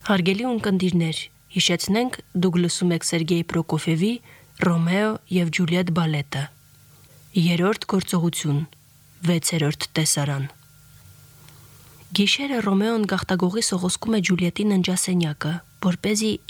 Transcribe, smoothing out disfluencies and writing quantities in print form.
Հարգելի ունկնդիրներ, հիշեցնենք դուք լսում եք Սերգեյ Պրոկոֆևի «Ռոմեո և Ջուլիետ» բալետը։ Երրորդ գործողություն, 6-րդ տեսարան։ Գիշերը Ռոմեոն գաղտագողի սողոսկում է Ջուլիետի ննջասենյակը, որպեսզի